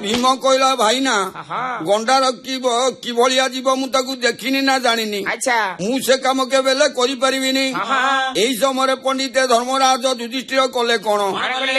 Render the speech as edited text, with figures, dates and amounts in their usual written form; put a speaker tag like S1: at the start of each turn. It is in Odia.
S1: ଭୀମ କହିଲା ଭାଇନା ଗଣ୍ଡାର କିଭଳିଆ ଯିବ ମୁଁ ତାକୁ ଦେଖିନି ନା ଜାଣିନି ମୁଁ ସେ କାମ କେବେ ହେଲେ କରିପାରିବିନି। ଏଇ ସମୟରେ ପଣ୍ଡିତ ଧର୍ମରାଜ ଯୁଧିଷ୍ଠିର କଲେ କଣ